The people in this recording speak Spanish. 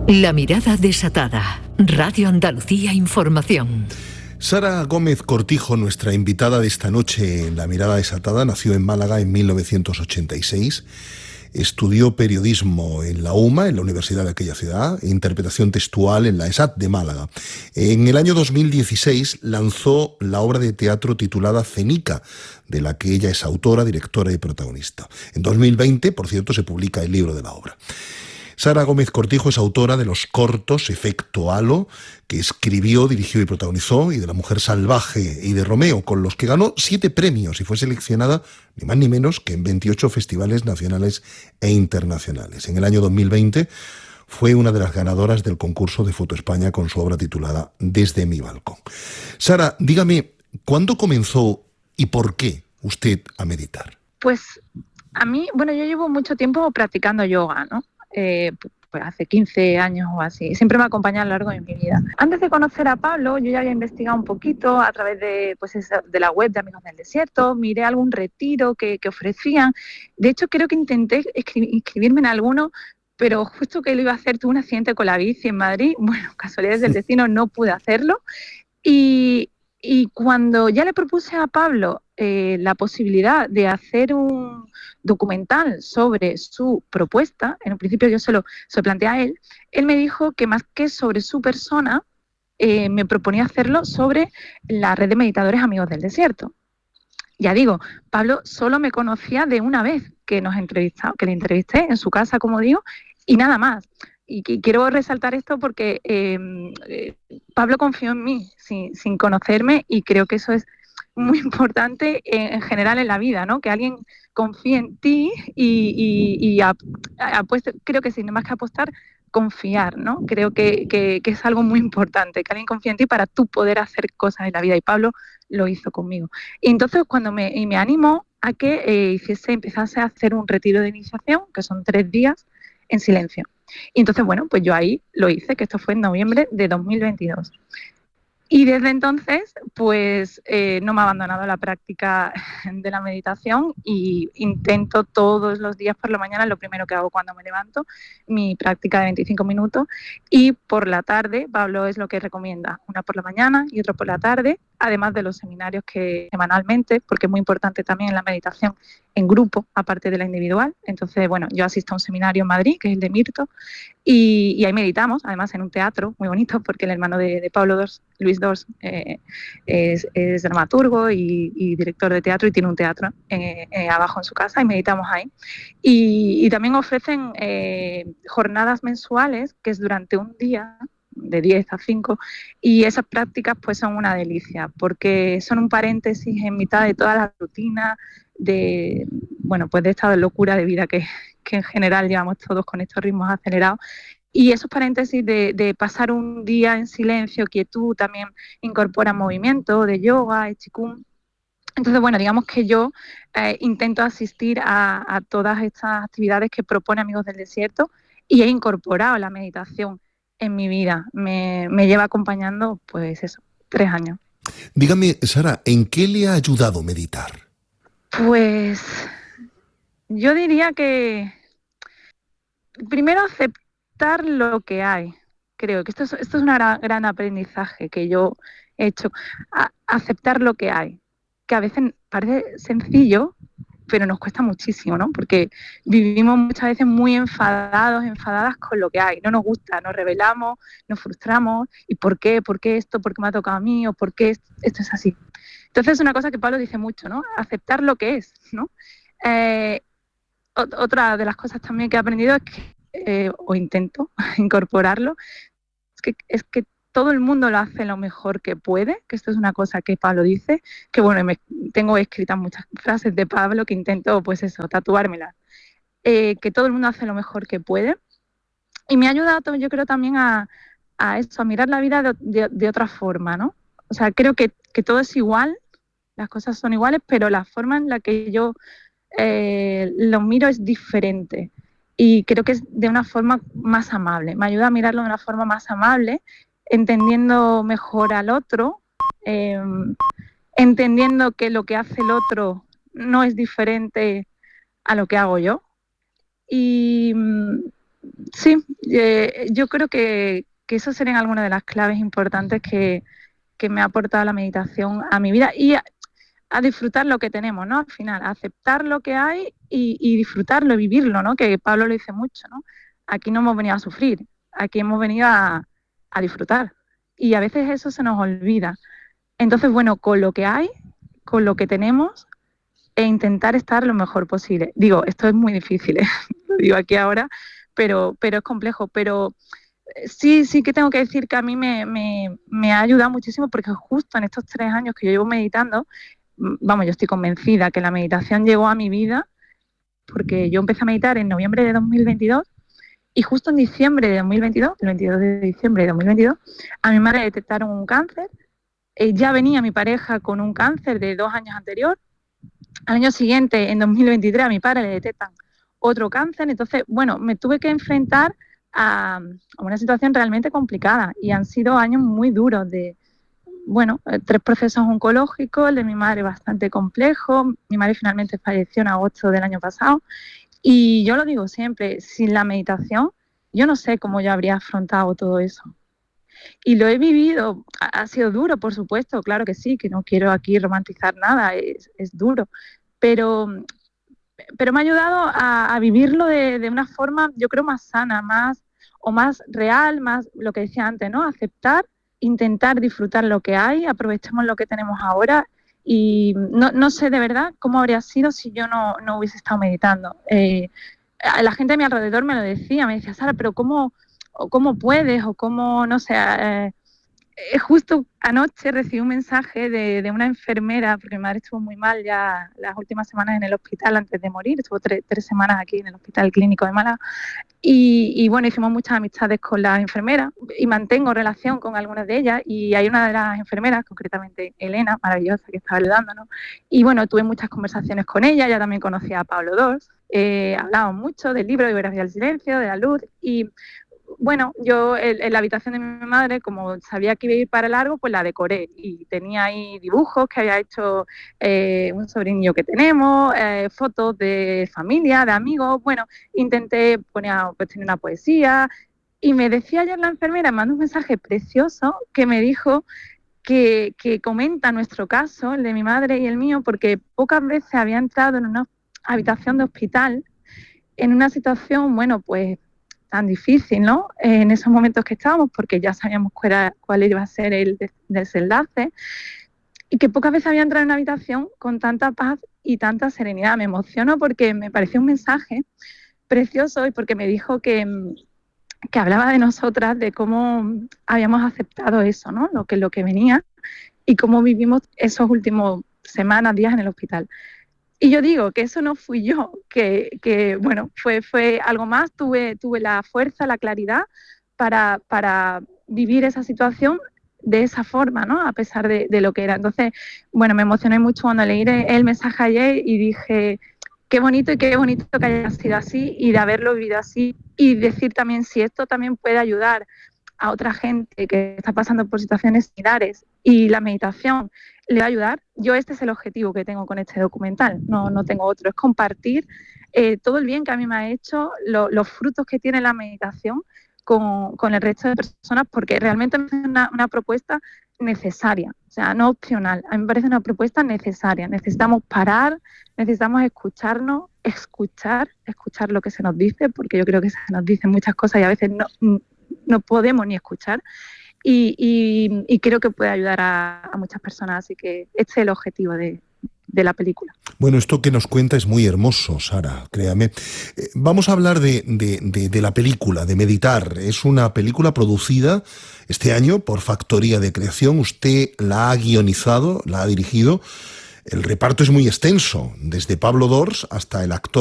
La mirada desatada. Radio Andalucía Información. Sara Gómez Cortijo, nuestra invitada de esta noche en La mirada desatada, nació en Málaga en 1986. Estudió periodismo en la UMA, en la Universidad de aquella ciudad, e interpretación textual en la ESAT de Málaga. En el año 2016 lanzó la obra de teatro titulada Cenica, de la que ella es autora, directora y protagonista. En 2020, por cierto, se publica el libro de la obra. Sara Gómez Cortijo es autora de los cortos Efecto Halo, que escribió, dirigió y protagonizó, y de La mujer salvaje y de Romeo, con los que ganó 7 premios y fue seleccionada ni más ni menos que en 28 festivales nacionales e internacionales. En el año 2020 fue una de las ganadoras del concurso de Foto España con su obra titulada Desde mi balcón. Sara, dígame, ¿cuándo comenzó y por qué usted a meditar? Pues a mí, yo llevo mucho tiempo practicando yoga, ¿no? Pues hace 15 años o así, siempre me ha acompañado a lo largo de mi vida. Antes de conocer a Pablo, yo ya había investigado un poquito a través de la web de Amigos del Desierto, miré algún retiro que ofrecían. De hecho, creo que intenté inscribirme en alguno, pero justo que lo iba a hacer, tuve un accidente con la bici en Madrid. Bueno, casualidades del destino, no pude hacerlo. Y cuando ya le propuse a Pablo la posibilidad de hacer un documental sobre su propuesta, en un principio yo se lo planteé a él me dijo que más que sobre su persona, me proponía hacerlo sobre la red de meditadores Amigos del Desierto. Ya digo, Pablo solo me conocía de una vez que le entrevisté en su casa, como digo, y nada más. Y quiero resaltar esto porque Pablo confió en mí sin conocerme, y creo que eso es muy importante en general en la vida, ¿no? Que alguien confíe en ti y apueste. Creo que sin más que apostar, confiar, ¿no? Creo que es algo muy importante, que alguien confíe en ti para tú poder hacer cosas en la vida, y Pablo lo hizo conmigo. Y entonces cuando me animó a que empezase a hacer un retiro de iniciación, que son 3 días en silencio. Y entonces, pues yo ahí lo hice, que esto fue en noviembre de 2022. Y desde entonces, no me ha abandonado la práctica de la meditación, y intento todos los días por la mañana, lo primero que hago cuando me levanto, mi práctica de 25 minutos, y por la tarde, Pablo es lo que recomienda, una por la mañana y otra por la tarde, además de los seminarios que semanalmente, porque es muy importante también en la meditación en grupo, aparte de la individual. Entonces, yo asisto a un seminario en Madrid, que es el de Mirto, y ahí meditamos, además en un teatro muy bonito, porque el hermano de Pablo Dors, Luis Dors, es dramaturgo y director de teatro, y tiene un teatro abajo en su casa, y meditamos ahí. Y también ofrecen jornadas mensuales, que es durante un día, de 10 a 5, y esas prácticas son una delicia, porque son un paréntesis en mitad de toda la rutina de esta locura de vida que en general llevamos todos con estos ritmos acelerados. Y esos paréntesis de pasar un día en silencio, quietud, también incorporan movimiento de yoga, de qigong. Entonces, digamos que yo intento asistir a todas estas actividades que propone Amigos del Desierto, y he incorporado la meditación en mi vida. Me lleva acompañando, 3 años. Dígame, Sara, ¿en qué le ha ayudado meditar? Yo diría que primero aceptar lo que hay. Creo que esto es un gran aprendizaje que yo he hecho. Aceptar lo que hay, que a veces parece sencillo, pero nos cuesta muchísimo, ¿no? Porque vivimos muchas veces muy enfadadas con lo que hay. No nos gusta, nos rebelamos, nos frustramos. ¿Y por qué? ¿Por qué esto? ¿Por qué me ha tocado a mí? ¿O por qué esto es así? Entonces es una cosa que Pablo dice mucho, ¿no? Aceptar lo que es, ¿no? Otra de las cosas también que he aprendido es que, o intento incorporarlo, es que todo el mundo lo hace lo mejor que puede, que esto es una cosa que Pablo dice, que tengo escritas muchas frases de Pablo que intento, tatuármelas, que todo el mundo hace lo mejor que puede. Y me ha ayudado, yo creo, también a mirar la vida de otra forma, ¿no? O sea, creo que todo es igual, las cosas son iguales, pero la forma en la que yo lo miro es diferente, y creo que es de una forma más amable. Me ayuda a mirarlo de una forma más amable, entendiendo mejor al otro, entendiendo que lo que hace el otro no es diferente a lo que hago yo. Y sí, Yo creo que eso serían algunas de las claves importantes que me ha aportado la meditación a mi vida y a disfrutar lo que tenemos, ¿no? Al final, a aceptar lo que hay y disfrutarlo, vivirlo, ¿no? Que Pablo lo dice mucho, ¿no? Aquí no hemos venido a sufrir, aquí hemos venido a disfrutar. Y a veces eso se nos olvida. Entonces, bueno, con lo que hay, con lo que tenemos, e intentar estar lo mejor posible. Digo, esto es muy difícil, lo digo aquí ahora, pero es complejo. Pero sí que tengo que decir que a mí me ha ayudado muchísimo porque justo en estos 3 años que yo llevo meditando, vamos, yo estoy convencida que la meditación llegó a mi vida porque yo empecé a meditar en noviembre de 2022 y justo en diciembre de 2022, el 22 de diciembre de 2022, a mi madre le detectaron un cáncer. Ya venía mi pareja con un cáncer de 2 años anterior. Al año siguiente, en 2023, a mi padre le detectan otro cáncer. Entonces, bueno, me tuve que enfrentar a una situación realmente complicada y han sido años muy duros de, 3 procesos oncológicos, el de mi madre bastante complejo. Mi madre finalmente falleció en agosto del año pasado y yo lo digo siempre, sin la meditación yo no sé cómo yo habría afrontado todo eso. Y lo he vivido, ha sido duro, por supuesto, claro que sí, que no quiero aquí romantizar nada, es duro, pero me ha ayudado a vivirlo de una forma, yo creo, más sana, más real, más lo que decía antes, ¿no? Aceptar, intentar disfrutar lo que hay, aprovechemos lo que tenemos ahora y no sé de verdad cómo habría sido si yo no hubiese estado meditando. La gente a mi alrededor me lo decía, me decía, Sara, pero ¿cómo puedes? O cómo, no sé, justo anoche recibí un mensaje de una enfermera, porque mi madre estuvo muy mal ya las últimas semanas en el hospital antes de morir, estuvo 3 semanas aquí en el Hospital Clínico de Málaga, y bueno, hicimos muchas amistades con las enfermeras, y mantengo relación con algunas de ellas, y hay una de las enfermeras, concretamente Elena, maravillosa, que estaba ayudándonos, y bueno, tuve muchas conversaciones con ella también conocía a Pablo Dors, hablábamos mucho del libro de Biografía del Silencio, de la luz, y bueno, yo en la habitación de mi madre, como sabía que iba a ir para largo, pues la decoré y tenía ahí dibujos que había hecho un sobrinillo que tenemos, fotos de familia, de amigos. Bueno, intenté poner, pues tenía una poesía y me decía ayer la enfermera, me mandó un mensaje precioso que me dijo que comenta nuestro caso, el de mi madre y el mío, porque pocas veces había entrado en una habitación de hospital en una situación, bueno, pues tan difícil, ¿no? En esos momentos que estábamos, porque ya sabíamos cuál iba a ser el desenlace, y que pocas veces había entrado en una habitación con tanta paz y tanta serenidad. Me emociono porque me pareció un mensaje precioso y porque me dijo que hablaba de nosotras, de cómo habíamos aceptado eso, ¿no? Lo que venía y cómo vivimos esos últimos semanas, días en el hospital. Y yo digo que eso no fui yo, que bueno, fue algo más, tuve la fuerza, la claridad para vivir esa situación de esa forma, ¿no? A pesar de lo que era. Entonces, bueno, me emocioné mucho cuando leí el mensaje ayer y dije, qué bonito y qué bonito que haya sido así y de haberlo vivido así y decir también si esto también puede ayudar a otra gente que está pasando por situaciones similares y la meditación le va a ayudar. Yo este es el objetivo que tengo con este documental, no tengo otro, es compartir todo el bien que a mí me ha hecho, los frutos que tiene la meditación con el resto de personas, porque realmente es una propuesta necesaria, o sea, no opcional. A mí me parece una propuesta necesaria. Necesitamos parar, necesitamos escucharnos, escuchar lo que se nos dice, porque yo creo que se nos dicen muchas cosas y a veces no podemos ni escuchar. Y creo que puede ayudar a muchas personas, así que este es el objetivo de la película. Bueno, esto que nos cuenta es muy hermoso, Sara, créame. Vamos a hablar de la película, de Meditar. Es una película producida este año por Factoría de Creación. Usted la ha guionizado, la ha dirigido. El reparto es muy extenso, desde Pablo Dors hasta el actor